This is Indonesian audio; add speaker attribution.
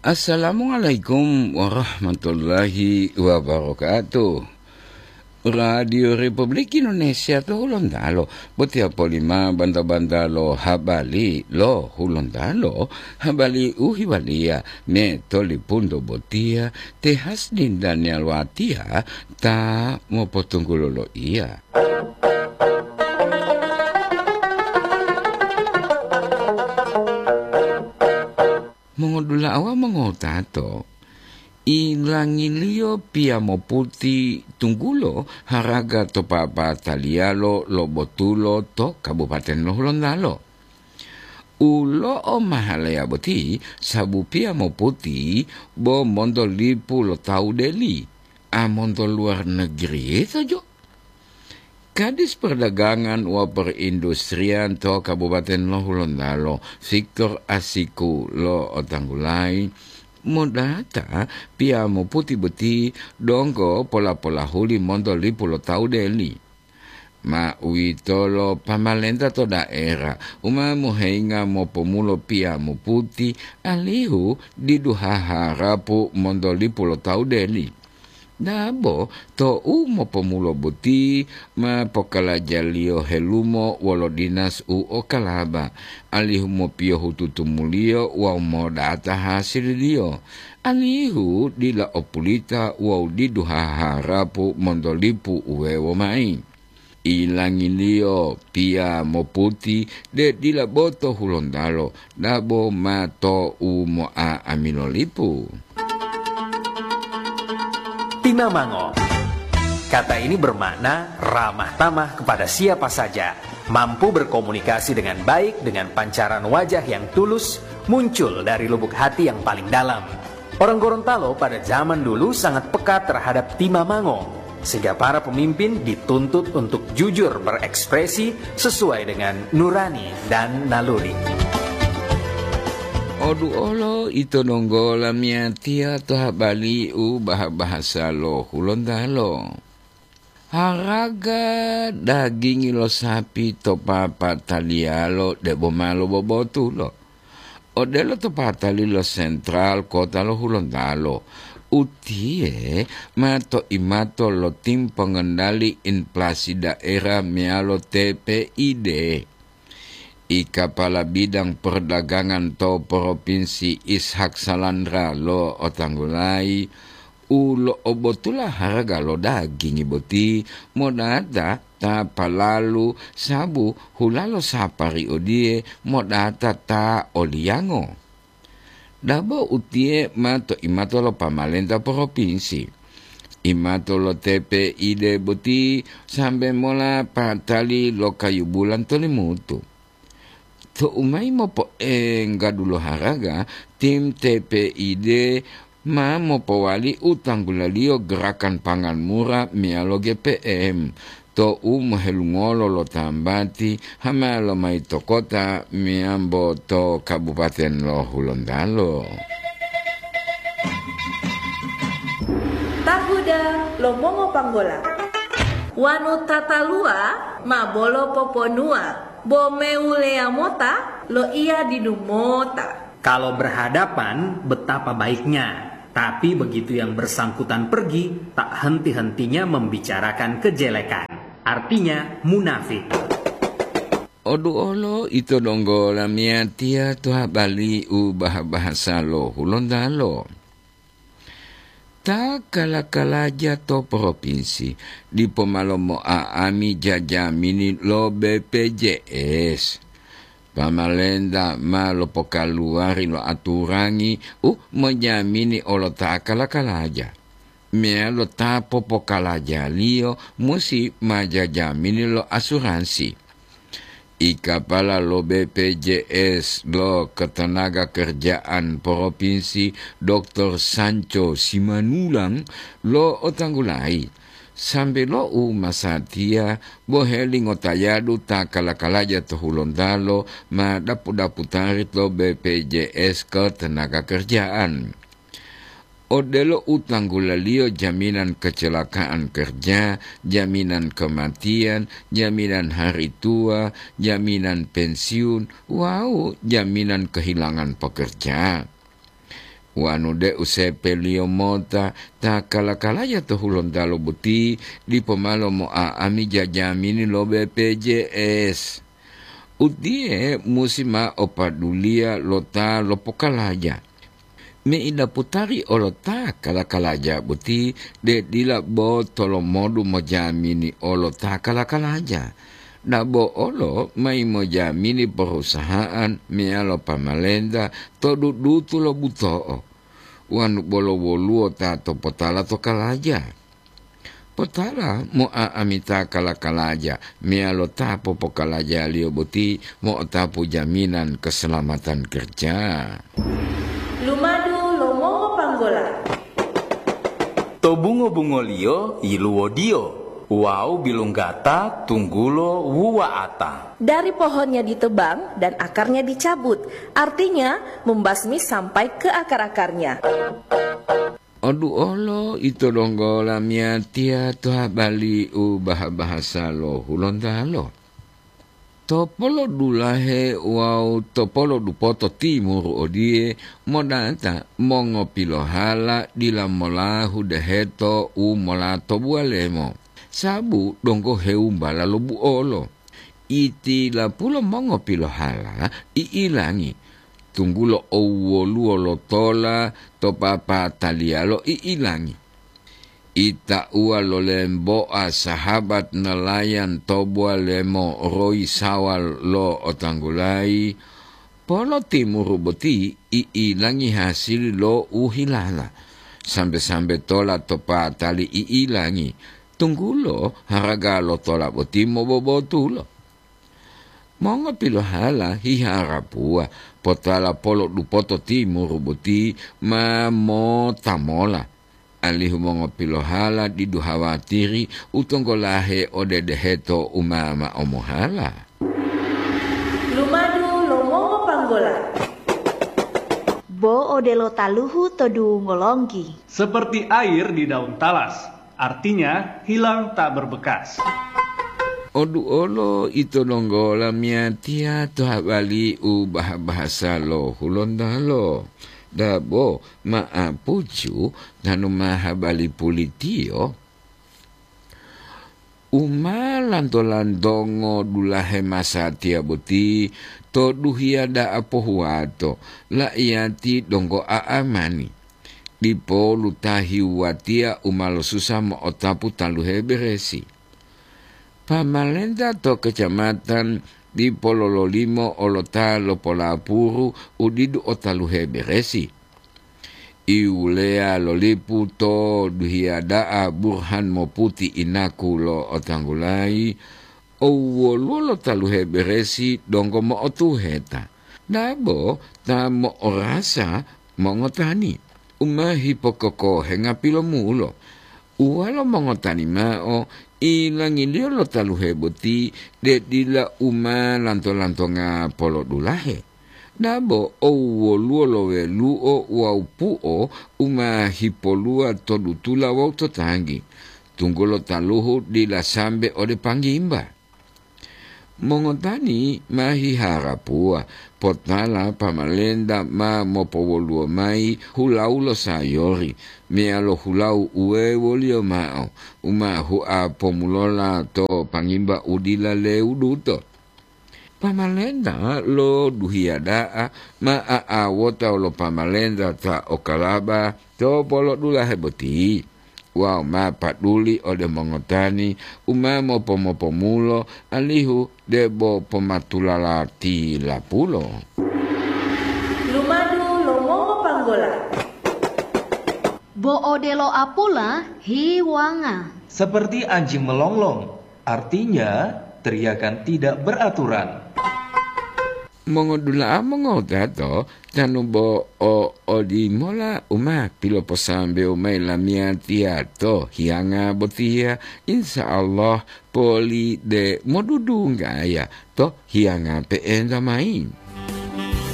Speaker 1: Assalamualaikum warahmatullahi wabarakatuh. Radio Republik Indonesia to hulondalo. Botia polima banda-banda lo habali lo hulondalo. Habali uhibalia me toli pundo botia te hasdin Daniel watia ta mo potunggulo lo iya. Mongodula awa mongotato ilangilio pia moputi tunggulo haraga to papa talialo lo botulo to kabupaten lo hulondalo ulo o mahalaya boti sabu pia moputi bo mondo lipu lo tau deli a mondo luar negeri saja. Kadis Perdagangan wa Perindustrian to Kabupaten lo Hulondalo Victor Asiku lo Otanggulai modata pia mo puti beti donggo pola-pola huli mondo lipu lo tau deli ma uitolo pamalenta to daerah uma muhenga mo pomulo pia mo puti alihu diduha harapu mondo lipu lo tau deli. Dabo to umo pemulo buti ma pokala jalio helumo walo dinas u okalaba alihu mo pio hututumulio wa mo data hasil dio alihu dila opulita wa diduha harapu mondolipu uwewo mai ilangilio pia mo puti de dila boto hulondalo dabo ma to umo a aminolipu.
Speaker 2: Tinamango. Kata ini bermakna ramah tamah kepada siapa saja, mampu berkomunikasi dengan baik dengan pancaran wajah yang tulus, muncul dari lubuk hati yang paling dalam. Orang Gorontalo pada zaman dulu sangat peka terhadap Timamango, sehingga para pemimpin dituntut untuk jujur berekspresi sesuai dengan nurani dan naluri.
Speaker 1: Odu olo ito nonggola miatia to habali u bahasa lo hulondalo. Haraga daging lo sapi to papa talialo de bomalo bobotu lo. Odelo to patali lo sentral kota lo hulondalo. Utie mato imato lo tim pengendali inflasi daerah mialo TPID. Kepala Bidang Perdagangan to Provinsi Ishak Salandra lo Otanggulai ulo obotula harga lo daging iboti modata ta palalu sabu hulalo sapari odie modata ta oliango dabo utie mato imato lo pamalenta provinsi imato lo TPID boti sampai mola patali lo kayu bulan tolimutu. To umay mo po gadulo haraga tim TPID ma mo powali utang gulalio gerakan pangan murah mialo GPM to helungolo lo tambati hama lo mai to kota miambo to kabupaten lo Hulondalo.
Speaker 3: Tahuda lo mongo panggola wanu tatalua ma bolo poponua bomeulea mota lo iya didumota.
Speaker 2: Kalau berhadapan betapa baiknya, tapi begitu yang bersangkutan pergi tak henti-hentinya membicarakan kejelekan. Artinya munafik.
Speaker 1: Odu olo ito donggola miatia tuha bali u bahasa lo Hulondalo. Ta kala-kalaja to provinsi di pomalomo aami jajamini lo BPJS. Pamalenda ma lo pokaluari lo aturangi menjamini olo ta kala-kalaja. Mea lo ta popokalaja lio musi majajamini lo asuransi. Kepala lo BPJS lo Ketenaga Kerjaan Provinsi Dr. Sancho Simanulang lo Otanggulai sampai lo masatia boheli ngotayadu ta kala-kalaja to Hulondalo ma dapu-dapu tarit lo BPJS Ketenaga Kerjaan. Odelo utang gulalio jaminan kecelakaan kerja, jaminan kematian, jaminan hari tua, jaminan pensiun, jaminan kehilangan pekerja. Wanu de usepe liomota ta kala-kalaya to hulondalo buti di pomalo mo ami jajamini lo BPJS. Udie musima opadulia lota lopokalaya. Me ida putari olota kala-kalaja buti de dila bo tolo modu mojamini olota kala-kalaja. Nabo olo mai mojamini perusahaan mealo pamalenda to dudu lo buto'o. Wanu bolo woluo tato potala to kalaja. Potala mo amita kala-kalaja mealo tapo pokalaja lio buti mo tapo jaminan keselamatan kerja.
Speaker 3: Lumadu lomongo panggola.
Speaker 2: Tobungo-bungo lio iluo dio. Wow bilunggata tunggulo wuwaata.
Speaker 3: Dari pohonnya ditebang dan akarnya dicabut. Artinya membasmi sampai ke akar-akarnya.
Speaker 1: Odu olo ito donggola miatia toha bali bahasa lo hulondalo. Topolo dulahe wow topolo dupoto timur odie modanta mongo pilohala dilamolahu deheto molato bualemo. Sabu donggo heumbala lobu olo. Iti la pulo mongo pilohala iilangi. Tunggulo luo lo tola topapa talialo iilangi. Ita ua lo lemboa sahabat nelayan tobua lemo roi sawal lo otanggulai. Polo timur boti iilangi hasil lo uhilala. Sambe-sambe tola topa tali iilangi. Tunggulo haraga lo tola boti mo bobotulo. Mongo pilohala hiharapua potala polo dupoto timur boti ma mo tamola. Alihu mongo pilohala diduhawatiri utonggolahe ode deheto umama omohala.
Speaker 3: Lumadu lomongo panggola.
Speaker 4: Bo ode lo taluhu todu ngolongki.
Speaker 5: Seperti air di daun talas. Artinya hilang tak berbekas.
Speaker 1: Odu olo ito nonggola miatia toha bali bahasa lo hulondalo. Dabo maapucu nanu mahabali pulitio. Lantolandongo dulahe masatia boti to duhiada apohuato la iati donggo aamani. Dipo lutahi watia umalo susah mo otapu taluhe beresi. Pamalenda to kecamatan di Polololimo olota lopolapuru udidu otaluhe beresi. Iulea lolipu to duhiadaa burhan mo puti inaku lo otanggulai. Owoluo taluhe beresi donggo mo otuheta. Dabo ta mo orasa mo ngotani. Umahi pokoko henga pilo mulo. Uwalo mongotani mao ilangi dio lo taluhe boti de dila lanto-lantonga polo dulahe. Nabo luo lo weluo waupuo umahi polua todutula wau totangi. Tunggolo taluhu dila sambe ode panggimba. Mongotani mahi harapua potala pamalenda ma mopowoluo mai hulau lo sayori mealo hulau ue wolio mao uma hua pomulola to pangimba udila leuduto pamalenda lo duhiadaa ma wota lo pamalenda ta okalaba to polo dula heboti. Wow, ma paduli ode mongotani umamo pomopomulo alihu debo pomatulala ti lapulo.
Speaker 3: Lumadu lomongo panggola.
Speaker 4: Bo ode lo apula hiwanga.
Speaker 6: Seperti anjing melonglong, artinya teriakan tidak beraturan.
Speaker 1: Mongodula mongodato tanubo odi mola uma pilo posambe umai lamia tiato hianga botia insyaallah poli de modudu ngaya to hianga pe enda main.